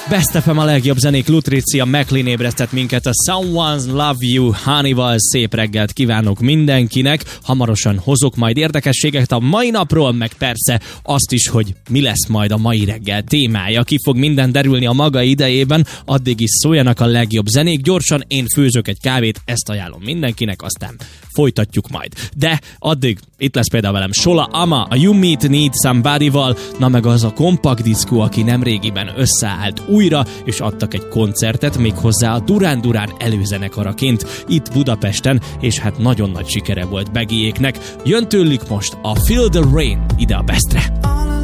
Best FM a legjobb zenék, Lutricia McLean ébresztett minket a Someone's Love You Honey-val. Szép reggelt kívánok mindenkinek. Hamarosan hozok majd érdekességeket a mai napról, meg persze azt is, hogy mi lesz majd a mai reggel témája. Ki fog minden derülni a maga idejében, addig is szóljanak a legjobb zenék. Gyorsan én főzök egy kávét, ezt ajánlom mindenkinek, aztán folytatjuk majd. De addig itt lesz például velem Sola Ama, a You Meet Need Somebody-val, na meg az a Compact Disco, aki nemrégiben összeállt újra, és adtak egy koncertet, méghozzá a Duran Duran előzenekaraként itt Budapesten, és hát nagyon nagy sikere volt Beggyéknek. Jön tőlük most a Feel the Rain ide a Bestre.